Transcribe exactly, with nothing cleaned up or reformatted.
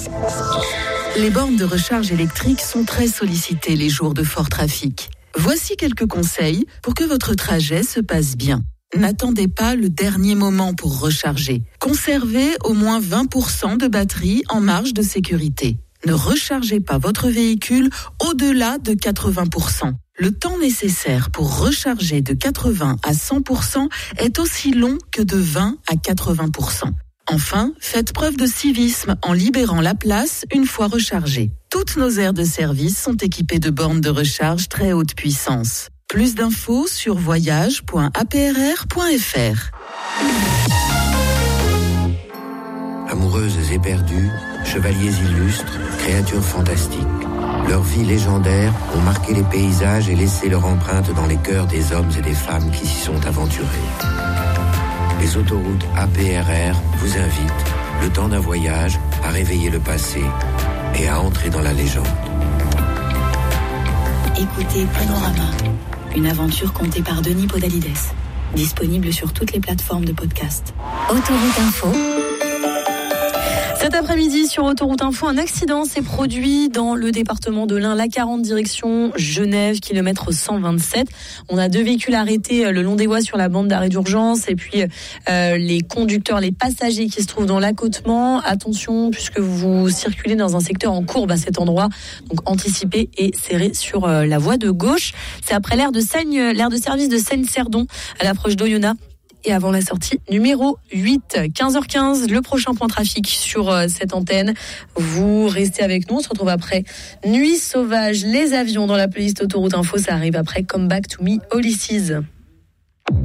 Les bornes de recharge électrique sont très sollicitées les jours de fort trafic. Voici quelques conseils pour que votre trajet se passe bien. N'attendez pas le dernier moment pour recharger. Conservez au moins vingt pour cent de batterie en marge de sécurité. Ne rechargez pas votre véhicule au-delà de quatre-vingts pour cent. Le temps nécessaire pour recharger de quatre-vingts à cent pour cent est aussi long que de vingt à quatre-vingts pour cent. Enfin, faites preuve de civisme en libérant la place une fois rechargée. Toutes nos aires de service sont équipées de bornes de recharge très haute puissance. Plus d'infos sur voyage point a p r r point f r. Amoureuses éperdues, chevaliers illustres, créatures fantastiques. Leurs vies légendaires ont marqué les paysages et laissé leur empreinte dans les cœurs des hommes et des femmes qui s'y sont aventurés. Les autoroutes A P R R vous invitent, le temps d'un voyage, à réveiller le passé et à entrer dans la légende. Écoutez Panorama, une aventure contée par Denis Podalides. Disponible sur toutes les plateformes de podcast. Autoroute Info. Cet après-midi, sur Autoroute Info, un accident s'est produit dans le département de l'Ain, l'A quarante direction Genève, kilomètre cent vingt-sept. On a deux véhicules arrêtés le long des voies sur la bande d'arrêt d'urgence et puis euh, les conducteurs, les passagers qui se trouvent dans l'accotement. Attention, puisque vous circulez dans un secteur en courbe à cet endroit, donc anticipez et serrez sur euh, la voie de gauche. C'est après l'aire de Seigne, l'aire de service de Seine-Cerdon à l'approche d'Oyonnax. Et avant la sortie numéro huit, quinze heures quinze, le prochain point trafic sur euh, cette antenne. Vous restez avec nous, on se retrouve après Nuit sauvage, les avions dans la playlist Autoroute Info, ça arrive après Come Back to Me, Ulysses.